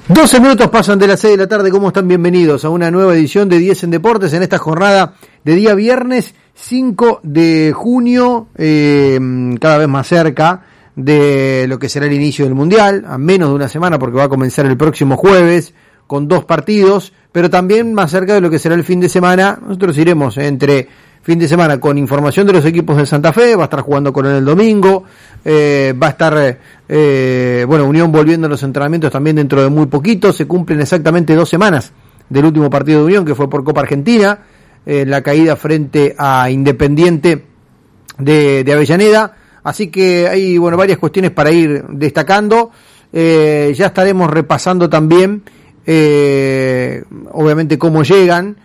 12 minutos pasan de las 6 de la tarde. ¿Cómo están? Bienvenidos a una nueva edición de 10 en Deportes en esta jornada de día viernes 5 de junio, cada vez más cerca de lo que será el inicio del Mundial, a menos de una semana porque va a comenzar el próximo jueves con 2 partidos, pero también más cerca de lo que será el fin de semana. Nosotros iremos entre fin de semana con información de los equipos de Santa Fe, va a estar jugando con él el domingo, va a estar Unión volviendo a los entrenamientos también dentro de muy poquito. Se cumplen exactamente 2 semanas del último partido de Unión, que fue por Copa Argentina, la caída frente a Independiente de Avellaneda. Así que hay varias cuestiones para ir destacando. Ya estaremos repasando también obviamente cómo llegan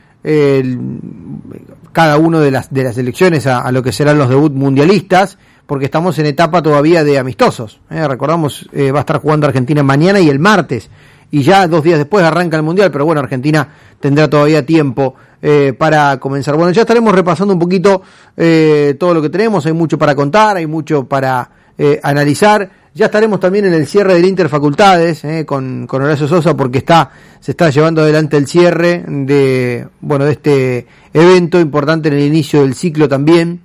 cada uno de las selecciones a lo que serán los debut mundialistas, porque estamos en etapa todavía de amistosos. Recordamos, va a estar jugando Argentina mañana y el martes, y ya 2 días después arranca el Mundial, pero bueno, Argentina tendrá todavía tiempo para comenzar. Bueno, ya estaremos repasando un poquito todo lo que tenemos. Hay mucho para contar, hay mucho para analizar. Ya estaremos también en el cierre del Interfacultades con Horacio Sosa, porque se está llevando adelante el cierre de este evento importante en el inicio del ciclo también,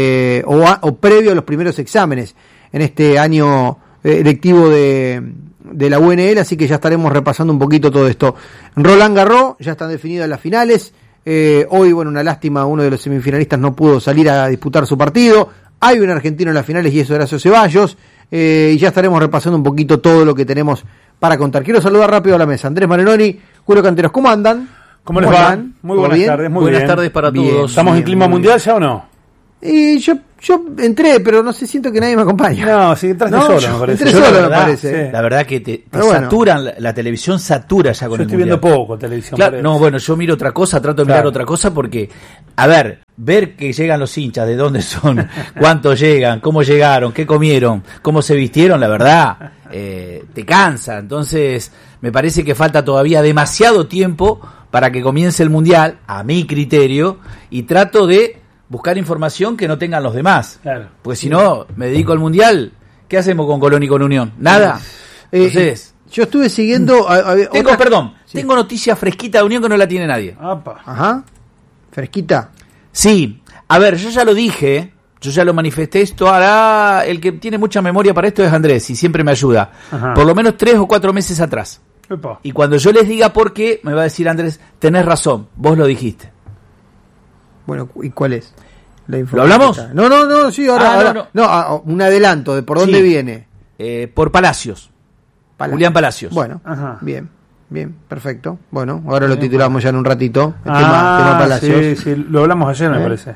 o previo a los primeros exámenes en este año lectivo de la UNL, así que ya estaremos repasando un poquito todo esto. Roland Garros, ya están definidas las finales. Hoy, una lástima, uno de los semifinalistas no pudo salir a disputar su partido. Hay un argentino en las finales y eso es Horacio Ceballos. Y ya estaremos repasando un poquito todo lo que tenemos para contar. Quiero saludar rápido a la mesa. Andrés Marinoni, Julio Canteros, ¿cómo andan? ¿Cómo les va? Muy buenas tardes, muy buenas tardes para todos. ¿Estamos en clima mundial ya o no? Y yo entré, pero no sé, siento que nadie me acompaña. No, si entraste solo, me parece. Entré solo, me parece. Sí. La verdad que te saturan, la televisión satura ya con el mundial. Yo estoy viendo poco televisión. Claro, yo miro otra cosa, trato de mirar otra cosa porque, ver que llegan los hinchas, de dónde son, cuántos llegan, cómo llegaron, qué comieron, cómo se vistieron, la verdad, te cansa. Entonces, me parece que falta todavía demasiado tiempo para que comience el mundial, a mi criterio, y trato de buscar información que no tengan los demás. Claro. Porque si no, me dedico al mundial, ¿qué hacemos con Colón y con Unión? Nada. Entonces, yo estuve siguiendo... Tengo noticia fresquita de Unión que no la tiene nadie. Apa. Ajá. ¿Fresquita? Sí. Yo ya lo dije, yo ya lo manifesté esto. Ahora, el que tiene mucha memoria para esto es Andrés y siempre me ayuda. Ajá. Por lo menos 3 o 4 meses atrás. Epa. Y cuando yo les diga por qué, me va a decir Andrés, tenés razón, vos lo dijiste. Bueno, ¿y cuál es la información? ¿Lo hablamos? No, sí, ahora. No, un adelanto de por dónde viene. Por Palacios. Julián Palacios. Bueno, ajá. Bien, perfecto. Bueno, ahora lo titulamos ya en un ratito. Tema Palacios. Sí, lo hablamos ayer, me parece.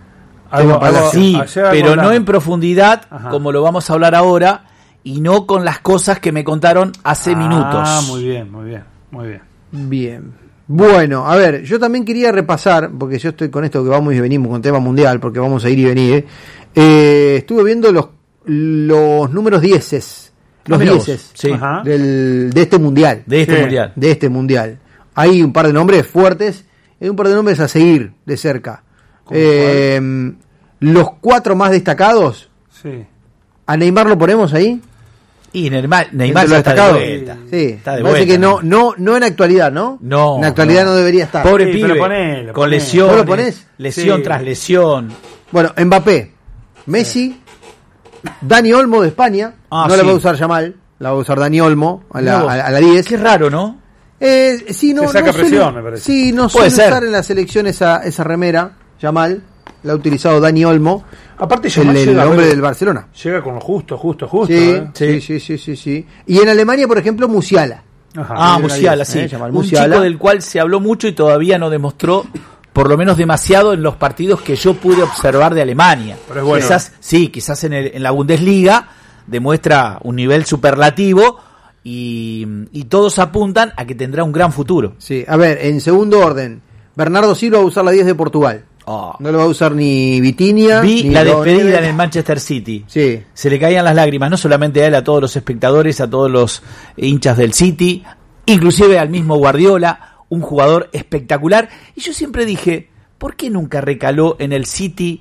Sí, pero no en profundidad, como lo vamos a hablar ahora, y no con las cosas que me contaron hace minutos. Muy bien. Bien. Bueno, a ver, yo también quería repasar, porque yo estoy con esto que vamos y venimos con tema mundial, porque vamos a ir y venir. Estuve viendo los números 10, los 10 sí. De este mundial. De este mundial. Hay un par de nombres fuertes, hay un par de nombres a seguir de cerca. Los 4 más destacados. Sí. ¿A Neymar lo ponemos ahí? Y Neymar ya está de vuelta. Sí, está de vuelta. Parece que no en actualidad, ¿no? No. En actualidad no debería estar. Pobre pibe, con lesión. ¿Vos lo ponés? Lesión tras lesión. Bueno, Mbappé, Messi, Dani Olmo de España. La va a usar Yamal, la va a usar Dani Olmo a la 10. Qué raro, ¿no? Sí, no. Se saca presión, me parece. Sí, no suele estar en la selección esa remera, Yamal. La ha utilizado Dani Olmo. Aparte, el hombre del Barcelona. Llega con lo justo. Sí. Y en Alemania, por ejemplo, Musiala. Musiala, sí. Un chico del cual se habló mucho y todavía no demostró, por lo menos demasiado, en los partidos que yo pude observar de Alemania. Pero es bueno. Quizás en la Bundesliga demuestra un nivel superlativo y todos apuntan a que tendrá un gran futuro. Sí, a ver, en segundo orden, Bernardo Silva va a usar la 10 de Portugal. No lo va a usar ni Vitinha. Vi la despedida en el Manchester City. Sí. Se le caían las lágrimas, no solamente a él, a todos los espectadores, a todos los hinchas del City, inclusive al mismo Guardiola, un jugador espectacular. Y yo siempre dije, ¿por qué nunca recaló en el City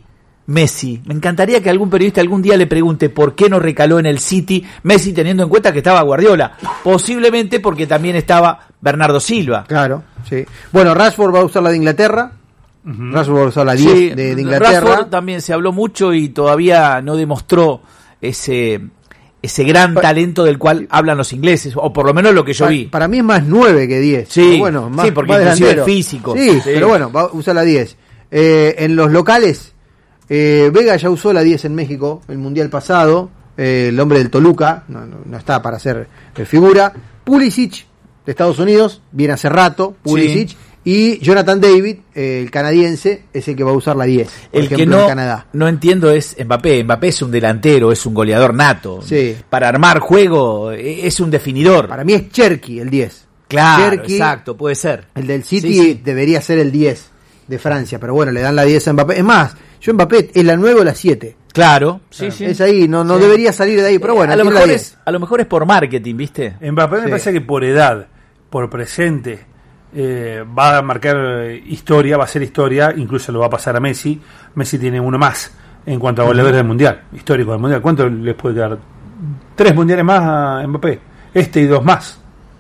Messi. Me encantaría que algún periodista algún día le pregunte por qué no recaló en el City Messi, teniendo en cuenta que estaba Guardiola. Posiblemente porque también estaba Bernardo Silva. Claro, sí. Bueno, Rashford va a usar la de Inglaterra. Rashford va a usar la 10 Sí, de Inglaterra. Rashford también se habló mucho y todavía no demostró ese gran talento del cual hablan los ingleses, o por lo menos lo que yo vi. Para mí es más 9 que 10. Sí, pero bueno, más, sí, porque más inclusive delantero. es físico. Sí, Sí. pero bueno, va a usar la 10. En los locales, Vega ya usó la 10 en México, el Mundial pasado. El hombre del Toluca, no está para ser figura. Pulisic, de Estados Unidos, viene hace rato, Pulisic. Sí. Y Jonathan David, el canadiense, es el que va a usar la 10, por El que ejemplo, en Canadá. no entiendo es Mbappé. Mbappé es un delantero, es un goleador nato. Sí. Para armar juego es un definidor. Para mí es Cherki el 10. Claro, Cherki, exacto, puede ser. el del City Sí. debería ser el 10 de Francia, pero bueno, le dan la 10 a Mbappé. Es más, yo Mbappé es la 9 o la 7. Claro, sí, sí. Es ahí, no Sí. debería salir de ahí, pero bueno, a lo tiene la mejor 10. a lo mejor es por marketing, ¿viste? Mbappé me Sí. parece que por edad, por presente, va a marcar historia, va a ser historia, incluso lo va a pasar a Messi. Messi tiene uno más en cuanto a goleadores del Mundial, histórico del Mundial. ¿Cuánto les puede quedar? 3 mundiales más a Mbappé, y 2 más.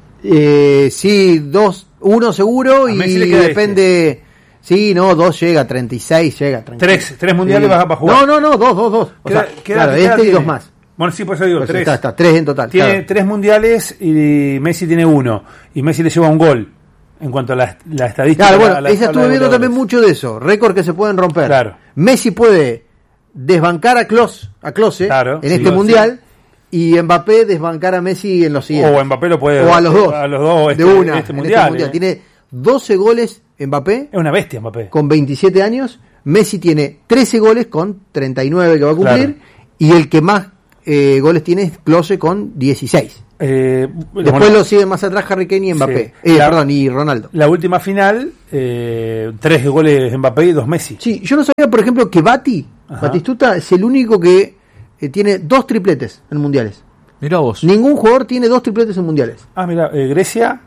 Sí, 1 seguro A y Messi le queda depende... Sí, no, 2 llega, 36 llega. 3 mundiales vas a para jugar. No, 2. O sea, claro, este y 2 más. Bueno, sí, por eso digo, Pues 3. está 3 en total. Tiene Claro. 3 mundiales y Messi tiene 1. Y Messi le lleva un gol en cuanto a la estadística. Claro, bueno, a la esa tabla estuve de viendo también goleadores. mucho de eso, récord que se pueden romper. Claro. Messi puede desbancar a Klose Claro, en sí, este sí. mundial y Mbappé desbancar a Messi en los siguientes. O Mbappé lo puede. O a los dos. A los dos de una. este en mundial. este mundial. Tiene 12 goles Mbappé Es una bestia, Mbappé. con 27 años. Messi tiene 13 goles con 39 que va a cumplir. Claro. Y el que más goles tiene es Klose con 16. Después Bueno, lo siguen más atrás Harry Kane y Mbappé. Sí. Perdón, y Ronaldo. la última final, 3 goles de Mbappé y 2 Messi. Sí, yo no sabía, por ejemplo, que Batistuta es el único que tiene 2 tripletes en mundiales. Mirá vos. Ningún jugador tiene 2 tripletes en mundiales. Ah, mira, Grecia,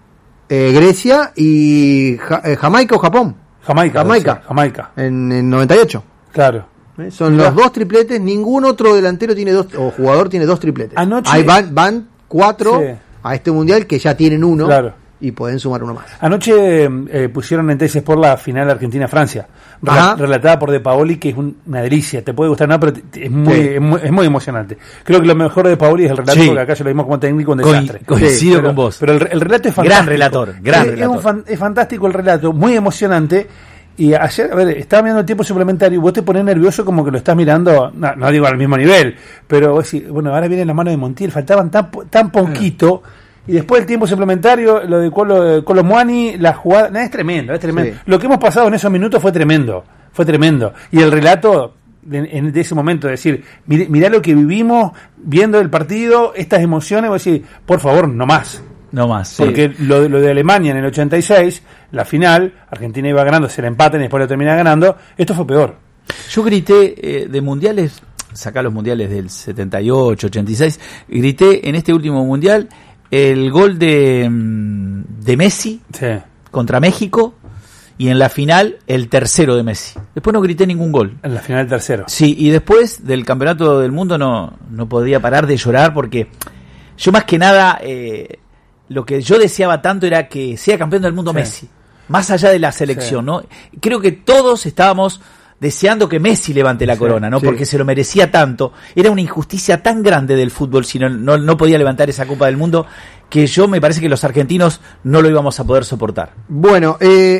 Grecia y Jamaica o Japón. Jamaica. Jamaica. Sí, Jamaica, En 98. claro. Son Mirá. los 2 tripletes. Ningún otro delantero tiene 2 o jugador tiene 2 tripletes. Anoche- Ahí van 4 Sí. a este mundial que ya tienen 1 Claro. y pueden sumar uno más. Anoche pusieron en TC Sport la final Argentina-Francia, Ajá. relatada por De Paoli, que es una delicia. Te puede gustar, no, pero es muy, Sí. es muy emocionante. Creo que lo mejor de Paoli es el relato, Sí. porque acá yo lo vimos como técnico, un desastre. Coincido Pero- con vos. Pero el relato es fantástico. Gran relator, gran Es relator. es fantástico el relato, muy emocionante. Y ayer, a ver, estaba mirando el tiempo suplementario y vos te pones nervioso como que lo estás mirando, no digo al mismo nivel, pero vos decís, bueno, ahora viene la mano de Montiel, faltaban tan poquito. Y después el tiempo suplementario, lo de Colo Muani, la jugada, no, es tremendo. Sí. Lo que hemos pasado en esos minutos fue tremendo. Y el relato de ese momento, es decir, mirá lo que vivimos viendo el partido, estas emociones, vos decís, por favor, no más. No más. Sí. Porque lo de Alemania en el 86, la final, Argentina iba ganando, se la empatan y después lo termina ganando, esto fue peor. Yo grité de mundiales, sacá los mundiales del 78, 86, grité en este último mundial el gol de Messi Sí. contra México y en la final el tercero de Messi. Después no grité ningún gol. En la final tercero. Sí, y después del campeonato del mundo no podía parar de llorar porque yo más que nada lo que yo deseaba tanto era que sea campeón del mundo Sí. Messi, más allá de la selección, Sí. ¿no? Creo que todos estábamos deseando que Messi levante la Sí, corona, ¿no? sí. Porque se lo merecía tanto. Era una injusticia tan grande del fútbol si no podía levantar esa Copa del Mundo que yo me parece que los argentinos no lo íbamos a poder soportar. Bueno,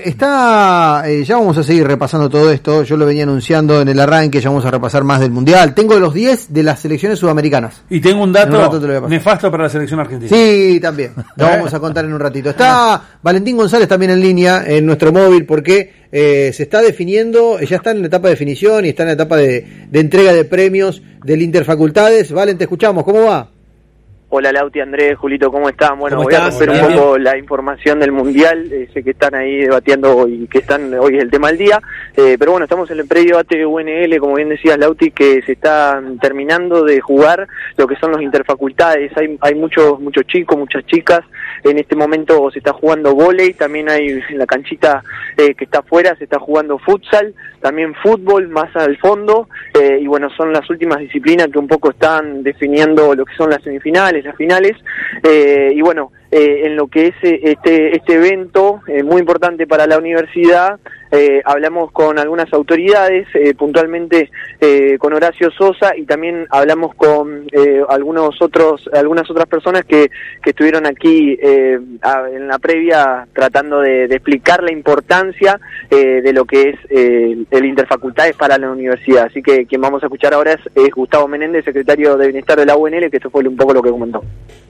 ya vamos a seguir repasando todo esto. Yo lo venía anunciando en el arranque, ya vamos a repasar más del Mundial. Tengo los 10 de las selecciones sudamericanas. Y tengo un En dato un rato te lo voy a pasar. nefasto para la selección argentina. Sí, también. Lo vamos a contar en un ratito. Está Valentín González también en línea en nuestro móvil porque se está definiendo, ya está en la etapa de definición y está en la etapa de entrega de premios del Interfacultades. Valen, te escuchamos. ¿Cómo va? Hola Lauti, Andrés, Julito, ¿cómo están? Bueno, ¿Cómo voy estás? a romper un poco la información del Mundial, sé que están ahí debatiendo y que hoy es el tema del día, pero bueno, estamos en el predio ATUNL, como bien decías Lauti, que se está terminando de jugar lo que son los interfacultades, hay muchos chicos, muchas chicas, en este momento se está jugando vóley, también hay en la canchita que está afuera, se está jugando futsal, también fútbol más al fondo, y bueno, son las últimas disciplinas que un poco están definiendo lo que son las semifinales, las finales, y bueno, en lo que es este evento muy importante para la universidad, hablamos con algunas autoridades, puntualmente con Horacio Sosa, y también hablamos con algunas otras personas que estuvieron aquí en la previa tratando de explicar la importancia de lo que es el interfacultades para la universidad. Así que quien vamos a escuchar ahora es Gustavo Menéndez, secretario de Bienestar de la UNL, que esto fue un poco lo que comentó.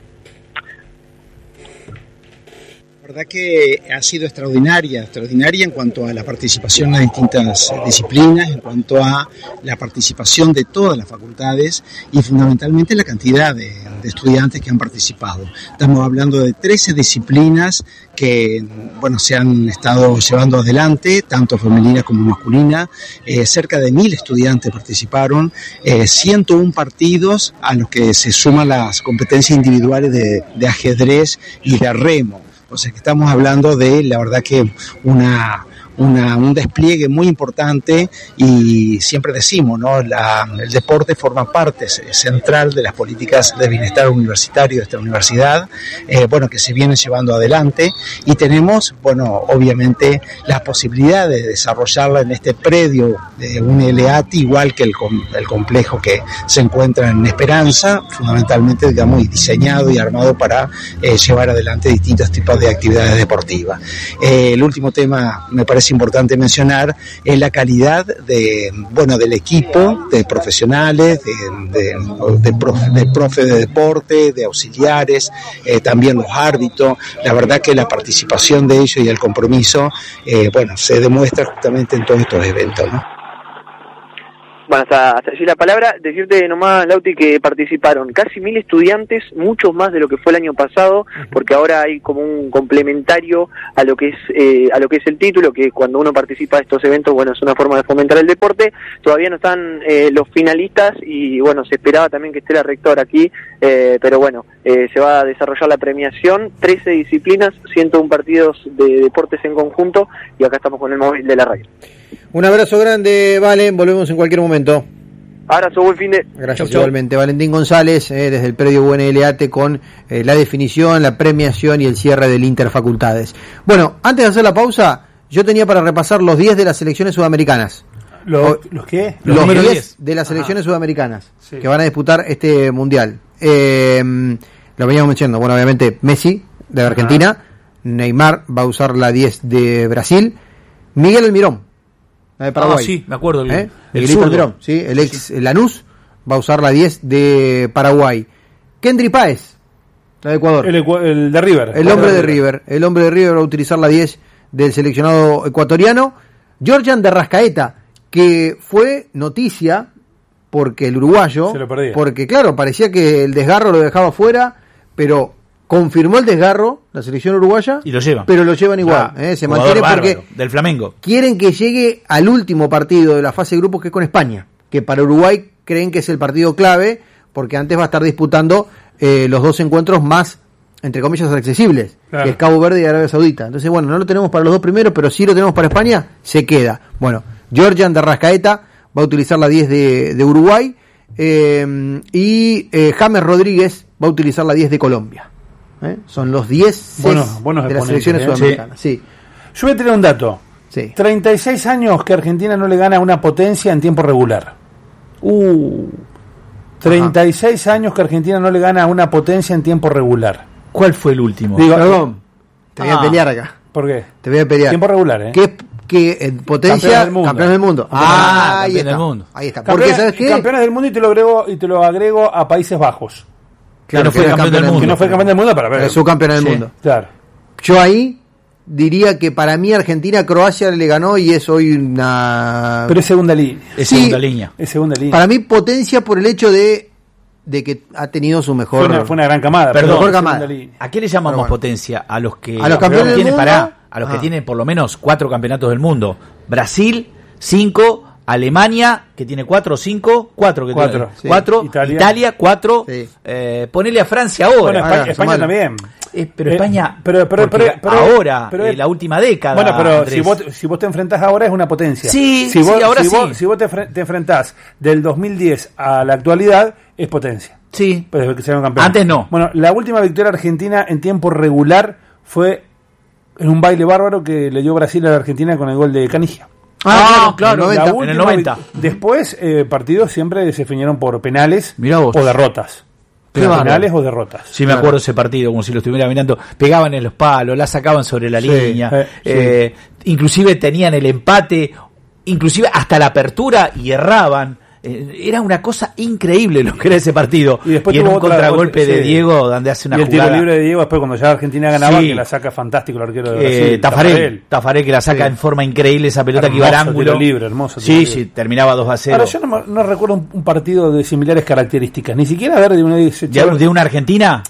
La verdad que ha sido extraordinaria en cuanto a la participación en las distintas disciplinas, en cuanto a la participación de todas las facultades y fundamentalmente la cantidad de estudiantes que han participado. Estamos hablando de 13 disciplinas que se han estado llevando adelante, tanto femenina como masculina. Cerca de 1.000 estudiantes participaron, 101 partidos a los que se suman las competencias individuales de ajedrez y de remo. O sea que estamos hablando de, la verdad que un despliegue muy importante, y siempre decimos, ¿no? El deporte forma parte central de las políticas de bienestar universitario de esta universidad, que se vienen llevando adelante, y tenemos, obviamente la posibilidad de desarrollarla en este predio de UNL-ATI, igual que el complejo que se encuentra en Esperanza, fundamentalmente, y diseñado y armado para llevar adelante distintos tipos de actividades deportivas. El último tema me parece importante mencionar es la calidad del equipo de profesionales, de profes de deporte, de auxiliares, también los árbitros. La verdad que la participación de ellos y el compromiso se demuestra justamente en todos estos eventos, ¿no? Bueno, hasta allí la palabra, decirte nomás, Lauti, que participaron casi 1.000 estudiantes, muchos más de lo que fue el año pasado, porque ahora hay como un complementario a lo que es el título, que cuando uno participa de estos eventos, es una forma de fomentar el deporte. Todavía no están los finalistas y se esperaba también que esté la rectora aquí, pero se va a desarrollar la premiación, 13 disciplinas, 101 partidos de deportes en conjunto, y acá estamos con el móvil de la radio. Un abrazo grande, Valen, volvemos en cualquier momento. Abrazo, buen fin de... Gracias, igualmente. Valentín González, desde el predio UNL-ATE, con la definición, la premiación y el cierre del Interfacultades. Bueno, antes de hacer la pausa, yo tenía para repasar los 10 de las selecciones sudamericanas. ¿Los qué? Los 10 de las selecciones sudamericanas, sí, que van a disputar este Mundial. Lo veníamos mencionando, obviamente Messi, de Argentina, Neymar va a usar la 10 de Brasil, Miguel Almirón, de Paraguay. Sí, me acuerdo. El Almirón, ¿sí? El ex Lanús va a usar la 10 de Paraguay. Kendry Páez, la de Ecuador. El de River. El hombre de River. El hombre de River va a utilizar la 10 del seleccionado ecuatoriano. Georgian de Rascaeta, que fue noticia porque el uruguayo, se lo perdía. Porque claro, parecía que el desgarro lo dejaba fuera, pero confirmó el desgarro la selección uruguaya y lo llevan, pero lo llevan igual, se mantiene porque del Flamengo quieren que llegue al último partido de la fase de grupos, que es con España, que para Uruguay creen que es el partido clave, porque antes va a estar disputando los dos encuentros más, entre comillas, accesibles, claro, que es Cabo Verde y Arabia Saudita. Entonces, no lo tenemos para los dos primeros, pero sí lo tenemos para España, se queda. Georgian de Rascaeta va a utilizar la 10 de Uruguay, y James Rodríguez va a utilizar la 10 de Colombia. Son los 10 buenos de las selecciones sudamericanas. Sí. Yo voy a tener un dato. Sí. 36 años que Argentina no le gana a una potencia en tiempo regular. 36 años que Argentina no le gana a una potencia en tiempo regular. ¿Cuál fue el último? Perdón, te voy a pelear acá. ¿Por qué? Te voy a pelear. Tiempo regular, que en potencia, campeones del mundo. Ahí está. Ahí está. Porque, ¿sabes qué? Campeones del mundo, y te lo agrego a Países Bajos. Claro, que no fue campeón del mundo. Que no fue campeón del mundo, para ver. Es subcampeón del mundo. Claro. Yo ahí diría que para mí Argentina Croacia le ganó y es hoy una... Pero es segunda línea. Es segunda línea. Es segunda línea. Para mí potencia por el hecho de de que ha tenido su mejor... Fue una gran camada. Perdón, mejor camada. ¿A qué le llamamos Bueno. potencia? A los que A los campeones del tienen mundo. a los que tienen por lo menos 4 campeonatos del mundo. Brasil, 5, Alemania, que tiene 4 o 5, 4 que Cuatro, tiene sí. 4, Italia 4, Sí. Ponele a Francia ahora. Bueno, España, Ahora, España sumalo. también. Pero España, pero ahora, pero- la última década. Bueno, pero Andrés. si vos te enfrentás ahora es una potencia. Sí, si vos, sí, ahora si sí. Vos, si vos te enfrentás del 2010 a la actualidad, es potencia. Sí. Pues desde que se llama campeón. Antes no. Bueno, la última victoria argentina en tiempo regular fue en un baile bárbaro que le dio Brasil a la Argentina con el gol de Canigia. Claro, en el 90. La en el última 90. Después, partidos siempre se definieron por penales Mirá vos. o derrotas. Qué bárbaro. Penales o derrotas. Sí, me acuerdo ese partido, como si lo estuviera mirando. Pegaban en los palos, la sacaban sobre la Sí, línea. Inclusive tenían el empate, inclusive hasta la apertura y erraban. Era una cosa increíble lo que era ese partido. Y después en tuvo un otra- contragolpe de sí. Diego, donde hace una Y el jugada. tiro libre de Diego después cuando ya Argentina ganaba, Sí. que la saca fantástico el arquero de Brasil. Tafarel que la saca Sí. en forma increíble, esa pelota que iba al Hermoso ángulo. tiro libre, hermoso tiro Sí, libre. sí, terminaba 2-0. Ahora yo no recuerdo un partido de similares características, ni siquiera ver de una ¿De una Argentina?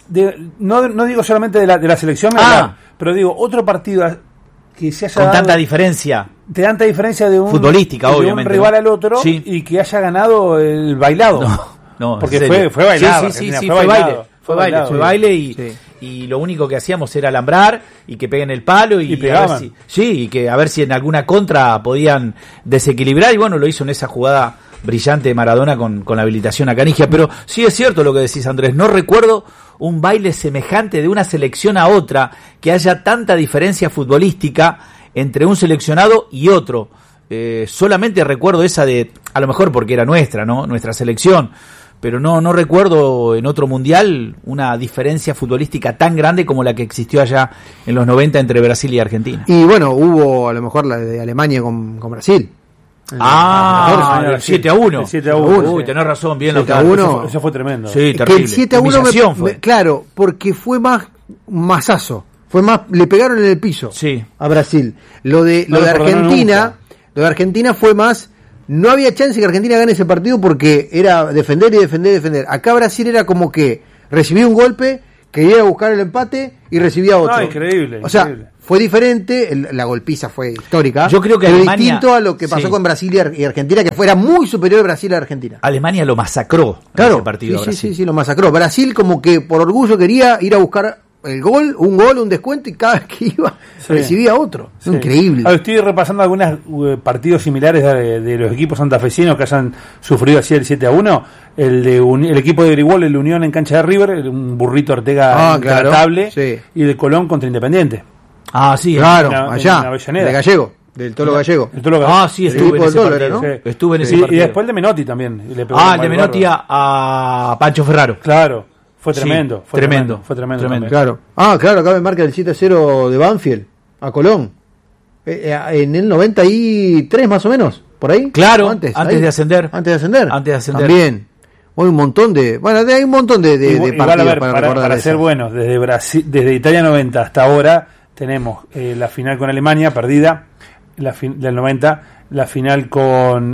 no digo solamente de la selección, pero digo otro partido que se haya Con dado tanta diferencia. de tanta diferencia de un Futbolística, de obviamente, un rival ¿no? al otro Sí. y que haya ganado el bailado. No, porque en serio. fue bailado. Sí, Argentina, fue bailado. Fue baile y, Sí. y lo único que hacíamos era alambrar y que peguen el palo y, Y pegaban. a ver y que a ver si en alguna contra podían desequilibrar y bueno, lo hizo en esa jugada brillante de Maradona con la habilitación a Canigia, pero sí es cierto lo que decís, Andrés, no recuerdo un baile semejante de una selección a otra, que haya tanta diferencia futbolística entre un seleccionado y otro. Solamente recuerdo esa de, a lo mejor porque era nuestra, ¿no? Nuestra selección, pero no recuerdo en otro mundial una diferencia futbolística tan grande como la que existió allá en los 90 entre Brasil y Argentina. Y bueno, hubo a lo mejor la de Alemania con Brasil. el 7-1. El 7-1. Uy, tenés razón, bien lo que 7-1. Eso fue tremendo. Sí, Que terrible. el 7-1 Humillación fue. claro, porque fue más masazo. Fue más, le pegaron en el piso Sí. a Brasil. Lo de No lo perdonaron nunca. Lo de Argentina fue más, no había chance que Argentina gane ese partido porque era defender y defender y defender. Acá Brasil era como que recibía un golpe, quería buscar el empate y recibía otro. No, increíble, O sea, increíble. fue diferente, la golpiza fue histórica. Yo creo que pero Alemania- distinto a lo que pasó sí. con Brasil y Argentina, que fuera muy superior Brasil a Argentina. Alemania lo masacró en Claro, ese partido. a sí, Brasil. sí, lo masacró. Brasil como que por orgullo quería ir a buscar el gol, un descuento y cada vez que iba Sí. recibía otro. Sí. Increíble. Ahora, estoy repasando algunos partidos similares de los equipos santafesinos que hayan sufrido así el 7-1. El equipo de Grigol, el Unión en cancha de River, un burrito Ortega Claro, intratable, sí. y de Colón contra Independiente. Ah, sí. Claro, en allá, Avellaneda. de Gallego, del Tolo Gallego. El Tolo Ah, sí, El estuve equipo en del ese Tolo partido. era, ¿no? Estuve en ese Y partido. después el de Menotti también. y le pegó El un de mal Menotti bárbaro. a Pancho Ferraro. Claro, fue Sí, tremendo. Fue tremendo. tremendo. Tremendo. Claro. Claro, acá me marca el 7-0 de Banfield a Colón. En el 93 más o menos, por ahí. Claro, ¿O antes ahí? de ascender. Antes de ascender. Antes de ascender. También. Hay un montón de, hay un montón de Igual, partidos a ver, para recordar para ser esas. buenos, desde Brasil, desde Italia 90 hasta ahora tenemos la final con Alemania perdida, del 90, la final con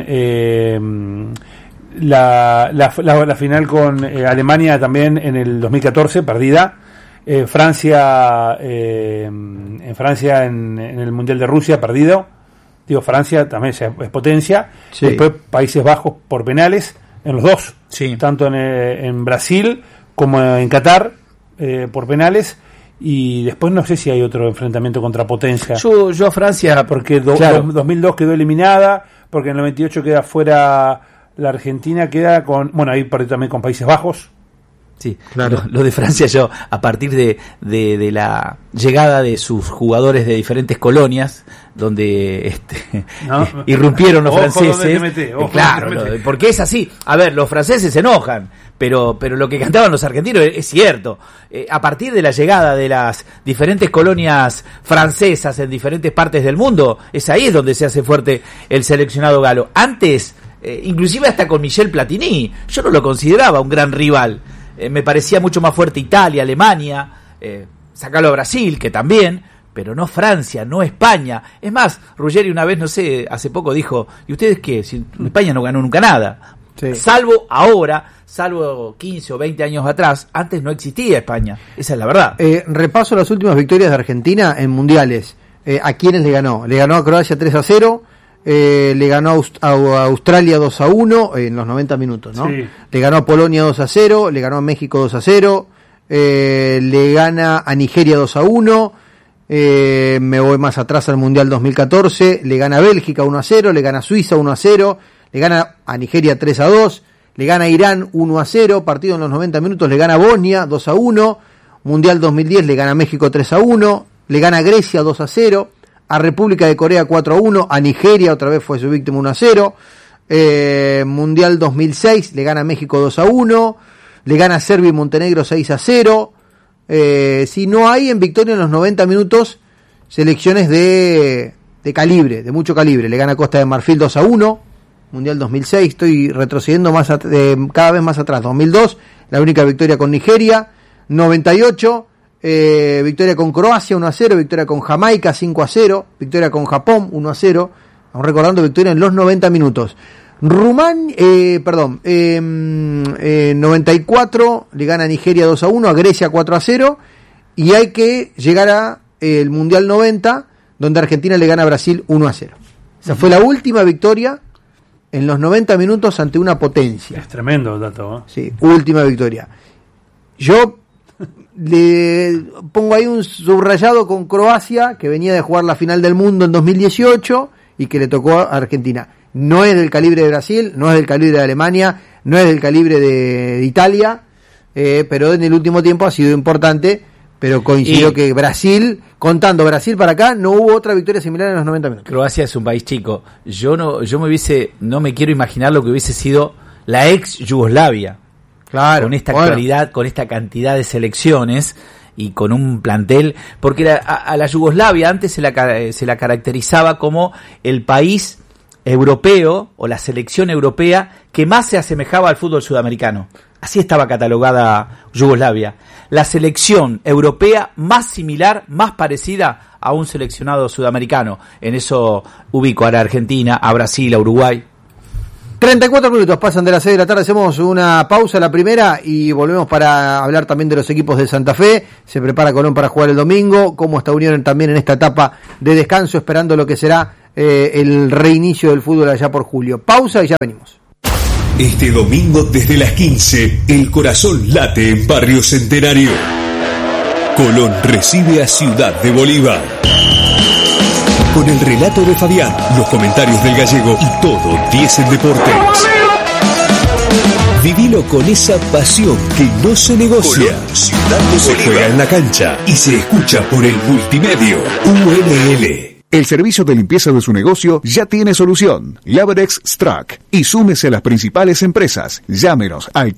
la final con Alemania también en el 2014 perdida, Francia en Francia en el Mundial de Rusia perdido, digo Francia también es potencia, Sí. después Países Bajos por penales en los dos, Sí. tanto en Brasil como en Qatar por penales, y después no sé si hay otro enfrentamiento contra potencia, Yo a Francia, porque claro. 2002 quedó eliminada, porque en el 98 queda fuera la Argentina, queda con, bueno, ahí perdió también con Países Bajos. Sí, Claro. lo de Francia yo, a partir de la llegada de sus jugadores de diferentes colonias, donde No. irrumpieron los Ojo franceses. donde te metés, ojo Claro, donde te metés. porque es así. A ver, los franceses se enojan, pero lo que cantaban los argentinos es cierto. A partir de la llegada de las diferentes colonias francesas en diferentes partes del mundo, es ahí donde se hace fuerte el seleccionado galo. Antes, inclusive hasta con Michel Platini, yo no lo consideraba un gran rival. Me parecía mucho más fuerte Italia, Alemania, sacarlo a Brasil, que también, pero no Francia, no España. Es más, Ruggeri una vez, no sé, hace poco dijo, ¿y ustedes qué? Si España no ganó nunca nada. Sí. Salvo ahora, salvo 15 o 20 años atrás, antes no existía España. Esa es la verdad. Repaso las últimas victorias de Argentina en mundiales. ¿A quiénes le ganó? Le ganó a Croacia 3-0, le ganó a Australia 2-1 en los 90 minutos, ¿no? Sí. Le ganó a Polonia 2-0, le ganó a México 2-0, le gana a Nigeria 2-1, me voy más atrás al Mundial 2014, le gana a Bélgica 1-0, le gana a Suiza 1-0, le gana a Nigeria 3-2, le gana a Irán 1-0, partido en los 90 minutos, le gana a Bosnia 2-1, Mundial 2010 le gana a México 3-1, le gana a Grecia 2-0, a República de Corea 4-1, a Nigeria otra vez fue su víctima 1-0, Mundial 2006 le gana a México 2-1, le gana a Serbia y Montenegro 6-0, si no hay en victoria en los 90 minutos selecciones de calibre, de mucho calibre, le gana a Costa de Marfil 2-1, Mundial 2006, estoy retrocediendo cada vez más atrás, 2002, la única victoria con Nigeria, 98, victoria con Croacia 1-0, victoria con Jamaica 5-0, victoria con Japón 1-0, vamos recordando victoria en los 90 minutos. 94 le gana a Nigeria 2-1, a Grecia 4-0, y hay que llegar a el Mundial 90, donde Argentina le gana a Brasil 1-0. Esa fue la última victoria en los 90 minutos ante una potencia. Es tremendo el dato, ¿no? Sí, última victoria. Yo le pongo ahí un subrayado con Croacia, que venía de jugar la final del mundo en 2018 y que le tocó a Argentina. No es del calibre de Brasil, no es del calibre de Alemania, no es del calibre de Italia, pero en el último tiempo ha sido importante, pero coincido que Brasil, contando Brasil para acá, no hubo otra victoria similar en los 90 minutos. Croacia es un país chico. No me quiero imaginar lo que hubiese sido la ex Yugoslavia. Claro, con esta actualidad, con esta cantidad de selecciones y con un plantel, porque a la Yugoslavia antes se la caracterizaba como el país europeo o la selección europea que más se asemejaba al fútbol sudamericano. Así estaba catalogada Yugoslavia. La selección europea más similar, más parecida a un seleccionado sudamericano. En eso ubico a la Argentina, a Brasil, a Uruguay. 34 minutos pasan de las 6 de la tarde, hacemos una pausa la primera y volvemos para hablar también de los equipos de Santa Fe. Se prepara Colón para jugar el domingo, cómo está Unión también en esta etapa de descanso, esperando lo que será el reinicio del fútbol allá por julio. Pausa y ya venimos. Este domingo desde las 15, el corazón late en Barrio Centenario. Colón recibe a Ciudad de Bolívar. Con el relato de Fabián, los comentarios del gallego y todo 10 en deportes. Vivilo con esa pasión que no se negocia. Colón, Ciudad de Bolívar. Se juega en la cancha y se escucha por el multimedio UNL. El servicio de limpieza de su negocio ya tiene solución. Laverex Strack. Y súmese a las principales empresas. Llámenos al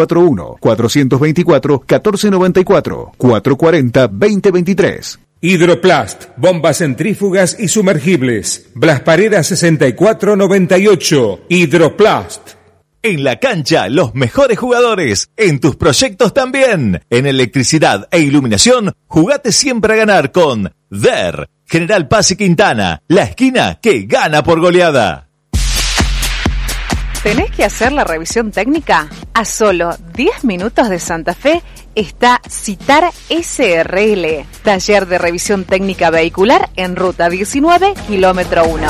341-424-1494, 440-2023. Hidroplast, bombas centrífugas y sumergibles. Blas Paredes 6498. Hidroplast. En la cancha, los mejores jugadores. En tus proyectos también. En electricidad e iluminación, jugate siempre a ganar con DER. General Paz y Quintana, la esquina que gana por goleada. ¿Tenés que hacer la revisión técnica? A solo 10 minutos de Santa Fe está Citar SRL, taller de revisión técnica vehicular en ruta 19, kilómetro 1.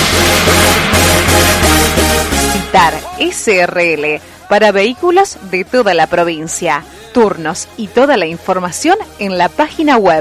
Citar SRL, para vehículos de toda la provincia. Turnos y toda la información en la página web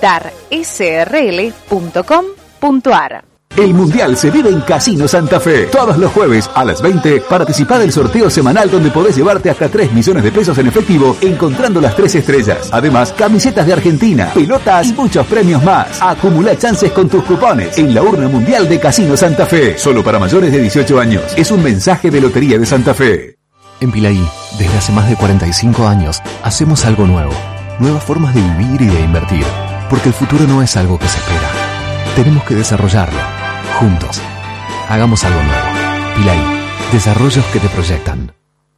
citarsrl.com.ar. El Mundial se vive en Casino Santa Fe. Todos los jueves a las 20, participa del sorteo semanal donde podés llevarte hasta 3 millones de pesos en efectivo encontrando las 3 estrellas. Además, camisetas de Argentina, pelotas y muchos premios más. Acumula chances con tus cupones en la urna mundial de Casino Santa Fe. Solo para mayores de 18 años. Es un mensaje de Lotería de Santa Fe. En Pilaí, desde hace más de 45 años, hacemos algo nuevo. Nuevas formas de vivir y de invertir. Porque el futuro no es algo que se espera. Tenemos que desarrollarlo. Juntos. Hagamos algo nuevo. Pilaí. Desarrollos que te proyectan.